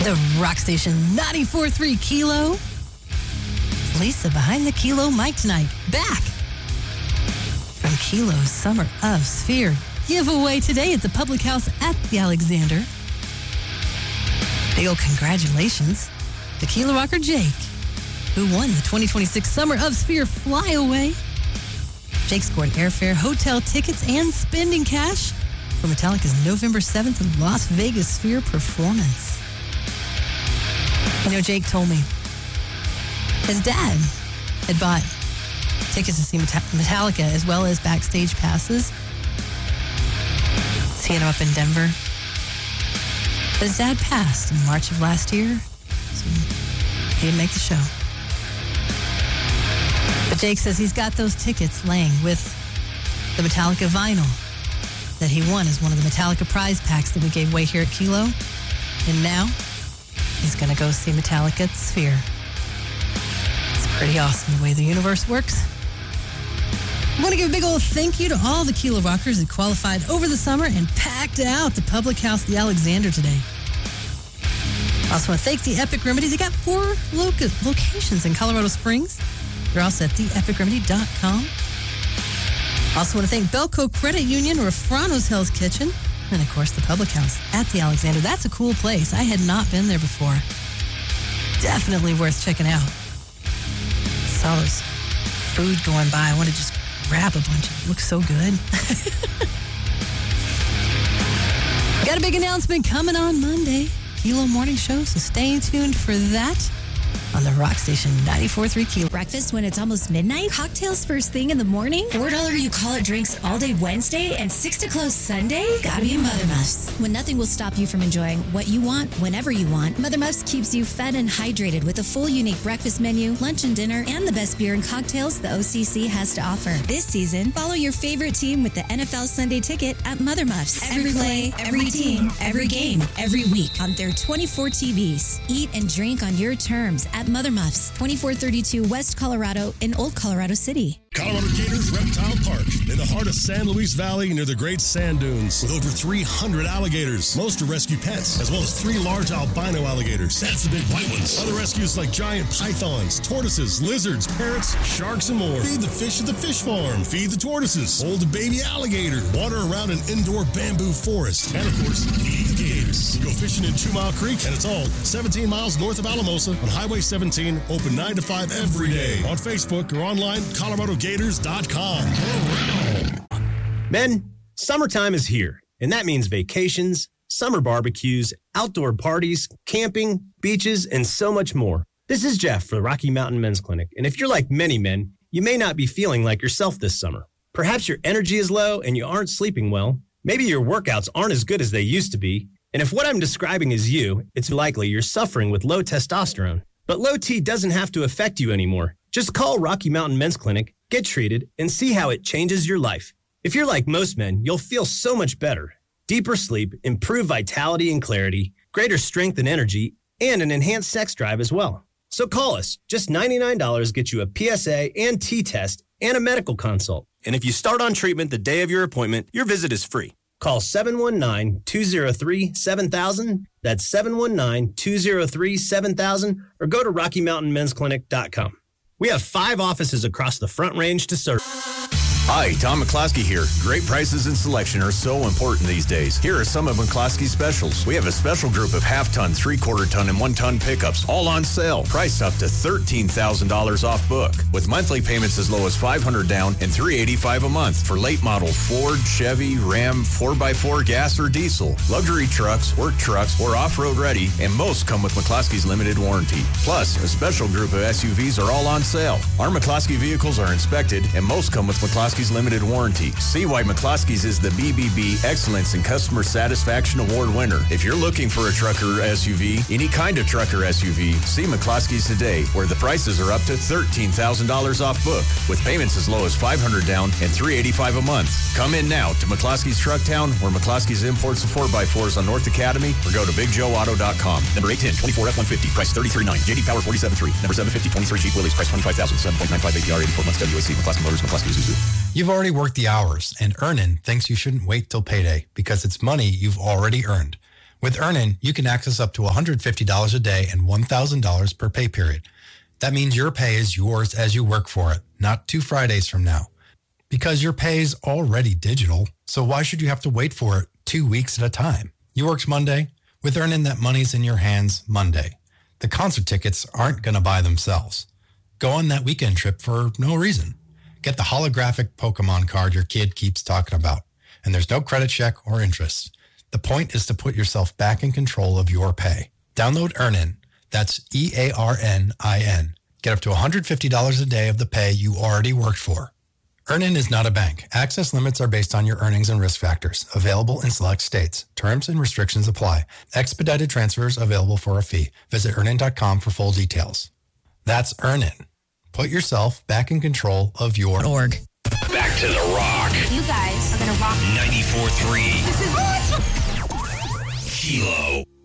The Rock Station 94.3 Kilo. Lisa behind the Kilo mic tonight. Back from Kilo's Summer of Sphere giveaway today at the Public House at the Alexander. Big old congratulations to Kilo rocker Jake, who won the 2026 Summer of Sphere Flyaway. Jake scored airfare, hotel tickets, and spending cash for Metallica's November 7th Las Vegas Sphere performance. You know, Jake told me his dad had bought tickets to see Metallica as well as backstage passes. Seeing him up in Denver. But his dad passed in March of last year, so he didn't make the show. But Jake says he's got those tickets laying with the Metallica vinyl that he won as one of the Metallica prize packs that we gave away here at Kilo. And now he's going to go see Metallica at the Sphere. It's pretty awesome the way the universe works. I want to give a big old thank you to all the Kilo rockers that qualified over the summer and packed out the Public House, the Alexander today. Also want to thank the Epic Remedy. They got 4 locations in Colorado Springs. They're also at theepicremedy.com. Also want to thank Belco Credit Union, Rafrano's Hell's Kitchen, and of course the Public House at the Alexander. That's a cool place. I had not been there before. Definitely worth checking out. Saw this food going by. I want to just grab a bunch. It looks so good. Got a big announcement coming on Monday. Kilo Morning Show, so stay tuned for that on the Rock Station 94.3 Kilo. Breakfast when it's almost midnight? Cocktails first thing in the morning? $4 you call it drinks all day Wednesday and 6 to close Sunday? Gotta be Mother Muffs. When nothing will stop you from enjoying what you want whenever you want, Mother Muffs keeps you fed and hydrated with a full unique breakfast menu, lunch and dinner, and the best beer and cocktails the OCC has to offer. This season, follow your favorite team with the NFL Sunday Ticket at Mother Muffs. Every play, every team, every game, every week on their 24 TVs. Eat and drink on your terms at Mother Muffs, 2432 West Colorado in Old Colorado City. Colorado Gators Reptile Park in the heart of San Luis Valley near the Great Sand Dunes with over 300 alligators. Most are rescue pets, as well as 3 large albino alligators. That's the big white ones. Other rescues like giant pythons, tortoises, lizards, parrots, sharks, and more. Feed the fish at the fish farm. Feed the tortoises. Hold a baby alligator. Water around an indoor bamboo forest. And of course, feed the gators. Go fishing in 2 Mile Creek, and it's all 17 miles north of Alamosa on Highway 17, open 9 to 5 every day. On Facebook or online, ColoradoGators.com. Men, summertime is here, and that means vacations, summer barbecues, outdoor parties, camping, beaches, and so much more. This is Jeff for the Rocky Mountain Men's Clinic, and if you're like many men, you may not be feeling like yourself this summer. Perhaps your energy is low and you aren't sleeping well. Maybe your workouts aren't as good as they used to be. And if what I'm describing is you, it's likely you're suffering with low testosterone. But low T doesn't have to affect you anymore. Just call Rocky Mountain Men's Clinic, get treated, and see how it changes your life. If you're like most men, you'll feel so much better. Deeper sleep, improved vitality and clarity, greater strength and energy, and an enhanced sex drive as well. So call us. Just $99 gets you a PSA and T-test and a medical consult. And if you start on treatment the day of your appointment, your visit is free. Call 719-203-7000. That's 719-203-7000. Or go to RockyMountainMen'sClinic.com. We have 5 offices across the Front Range to serve. Hi, Tom McCloskey here. Great prices and selection are so important these days. Here are some of McCloskey's specials. We have a special group of half-ton, three-quarter-ton, and one-ton pickups, all on sale. Priced up to $13,000 off book, with monthly payments as low as $500 down and $385 a month for late model Ford, Chevy, Ram, 4x4 gas or diesel, luxury trucks, work trucks, or off-road ready, and most come with McCloskey's limited warranty. Plus, a special group of SUVs are all on sale. Our McCloskey vehicles are inspected, and most come with McCloskey's limited warranty. See why McCloskey's is the BBB Excellence in Customer Satisfaction Award winner. If you're looking for a truck or SUV, any kind of truck or SUV, see McCloskey's today, where the prices are up to $13,000 off book, with payments as low as $500 down and $385 a month. Come in now to McCloskey's Truck Town, where McCloskey's imports the 4x4s on North Academy, or go to BigJoeAuto.com. Number 810, 24F150, price $33,900. JD Power 47.3. Number 750, 23 Jeep Willys, price $25,000, 7.95 APR, 84 months WAC. McCloskey Motors, McCloskey Isuzu. You've already worked the hours, and Earnin thinks you shouldn't wait till payday because it's money you've already earned. With Earnin, you can access up to $150 a day and $1,000 per pay period. That means your pay is yours as you work for it, not 2 Fridays from now. Because your pay is already digital, so why should you have to wait for it 2 weeks at a time? You works Monday. With Earnin, that money's in your hands Monday. The concert tickets aren't going to buy themselves. Go on that weekend trip for no reason. Get the holographic Pokemon card your kid keeps talking about. And there's no credit check or interest. The point is to put yourself back in control of your pay. Download Earnin. That's EARNIN. Get up to $150 a day of the pay you already worked for. Earnin is not a bank. Access limits are based on your earnings and risk factors. Available in select states. Terms and restrictions apply. Expedited transfers available for a fee. Visit earnin.com for full details. That's Earnin. Put yourself back in control of your org. Back to the rock. You guys are going to rock 94.3. This is awesome. Kilo.